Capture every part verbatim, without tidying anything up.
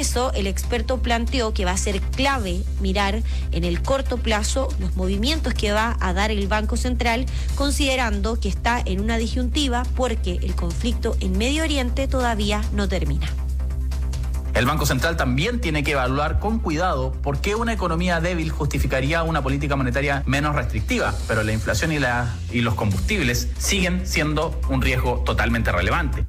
eso, el experto planteó que va a ser clave mirar en el corto plazo los movimientos que va a dar el Banco Central, considerando que está en una disyuntiva porque el conflicto en Medio Oriente todavía no termina. El Banco Central también tiene que evaluar con cuidado por qué una economía débil justificaría una política monetaria menos restrictiva, pero la inflación y, la, y los combustibles siguen siendo un riesgo totalmente relevante.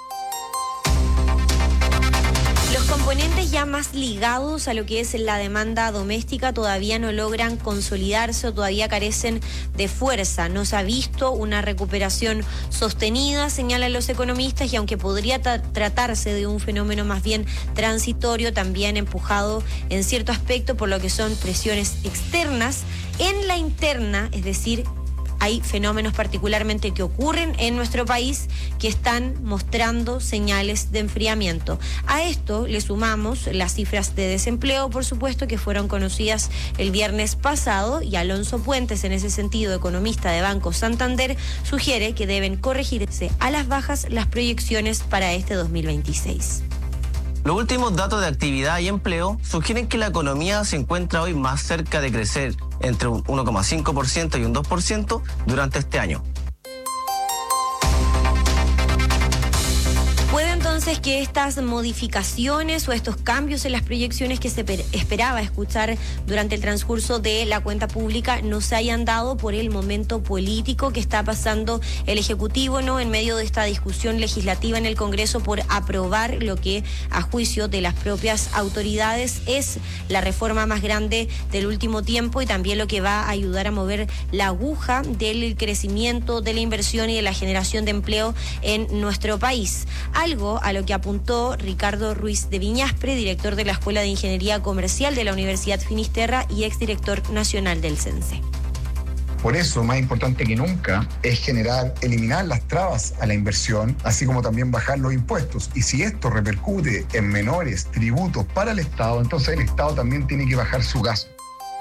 Los componentes ya más ligados a lo que es la demanda doméstica todavía no logran consolidarse o todavía carecen de fuerza. No se ha visto una recuperación sostenida, señalan los economistas, y aunque podría tra- tratarse de un fenómeno más bien transitorio, también empujado en cierto aspecto por lo que son presiones externas, en la interna, es decir, hay fenómenos particularmente que ocurren en nuestro país que están mostrando señales de enfriamiento. A esto le sumamos las cifras de desempleo, por supuesto, que fueron conocidas el viernes pasado, y Alonso Puentes, en ese sentido, economista de Banco Santander, sugiere que deben corregirse a las bajas las proyecciones para este dos mil veintiséis. Los últimos datos de actividad y empleo sugieren que la economía se encuentra hoy más cerca de crecer entre un uno coma cinco por ciento y un dos por ciento durante este año. ¿Puede entonces que estas modificaciones o estos cambios en las proyecciones que se esperaba escuchar durante el transcurso de la cuenta pública no se hayan dado por el momento político que está pasando el Ejecutivo, ¿no?, en medio de esta discusión legislativa en el Congreso por aprobar lo que, a juicio de las propias autoridades, es la reforma más grande del último tiempo y también lo que va a ayudar a mover la aguja del crecimiento, de la inversión y de la generación de empleo en nuestro país? Algo a lo que apuntó Ricardo Ruiz de Viñaspre, director de la Escuela de Ingeniería Comercial de la Universidad Finisterra y exdirector nacional del CENSE. Por eso, más importante que nunca, es generar, eliminar las trabas a la inversión, así como también bajar los impuestos. Y si esto repercute en menores tributos para el Estado, entonces el Estado también tiene que bajar su gasto.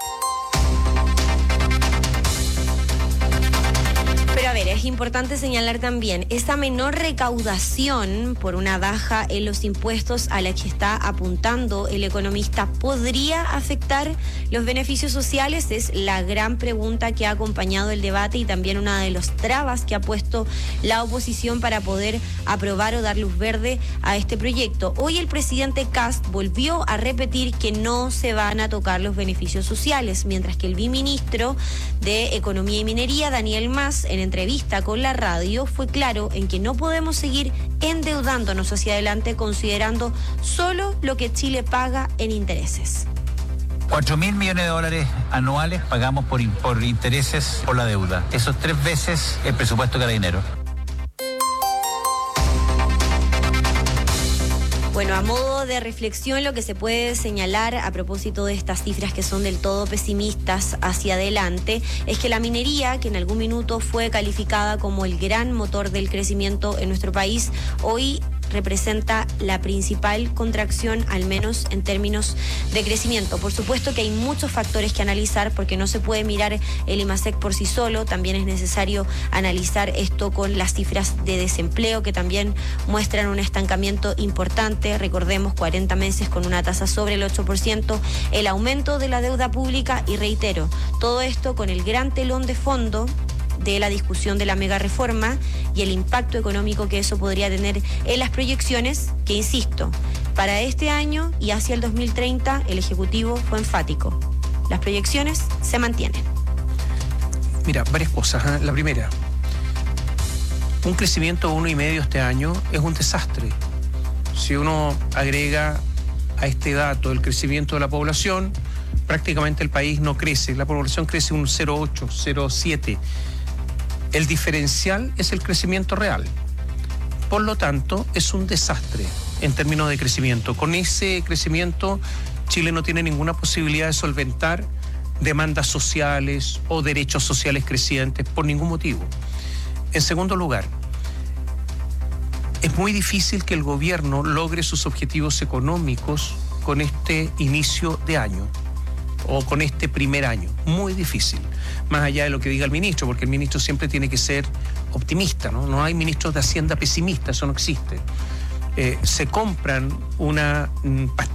Pero a ver, es importante señalar también esa menor recaudación por una baja en los impuestos a la que está apuntando el economista. ¿Podría afectar los beneficios sociales? Es la gran pregunta que ha acompañado el debate y también una de las trabas que ha puesto la oposición para poder aprobar o dar luz verde a este proyecto. Hoy el presidente Kast volvió a repetir que no se van a tocar los beneficios sociales, mientras que el viceministro de Economía y Minería, Daniel Mas, en entrevista con la radio, fue claro en que no podemos seguir endeudándonos hacia adelante considerando solo lo que Chile paga en intereses. Cuatro mil millones de dólares anuales pagamos por, por intereses por la deuda. Eso es tres veces el presupuesto carabinero. Bueno, a modo de reflexión, lo que se puede señalar a propósito de estas cifras que son del todo pesimistas hacia adelante es que la minería, que en algún minuto fue calificada como el gran motor del crecimiento en nuestro país, hoy representa la principal contracción, al menos en términos de crecimiento. Por supuesto que hay muchos factores que analizar porque no se puede mirar el IMASEC por sí solo, también es necesario analizar esto con las cifras de desempleo que también muestran un estancamiento importante, recordemos cuarenta meses con una tasa sobre el ocho por ciento, el aumento de la deuda pública y reitero, todo esto con el gran telón de fondo de la discusión de la mega reforma y el impacto económico que eso podría tener en las proyecciones, que insisto, para este año y hacia el dos mil treinta el Ejecutivo fue enfático. Las proyecciones se mantienen. Mira, varias cosas, ¿eh? La primera, un crecimiento de uno y medio este año es un desastre. Si uno agrega a este dato el crecimiento de la población, prácticamente el país no crece, la población crece un cero coma ocho, cero coma siete. El diferencial es el crecimiento real. Por lo tanto, es un desastre en términos de crecimiento. Con ese crecimiento, Chile no tiene ninguna posibilidad de solventar demandas sociales o derechos sociales crecientes por ningún motivo. En segundo lugar, es muy difícil que el gobierno logre sus objetivos económicos con este inicio de año o con este primer año. Muy difícil. Más allá de lo que diga el ministro, porque el ministro siempre tiene que ser optimista, ¿no? No hay ministros de Hacienda pesimistas, eso no existe. Eh, se compran una mm,